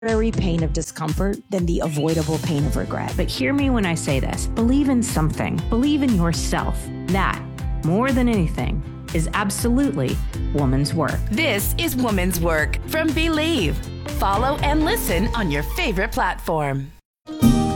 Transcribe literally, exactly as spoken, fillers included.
temporary pain of discomfort than the avoidable pain of regret. But hear me when I say this. Believe in something. Believe in yourself. That, more than anything, is absolutely woman's work. This is Woman's Work from Believe. Follow and listen on your favorite platform.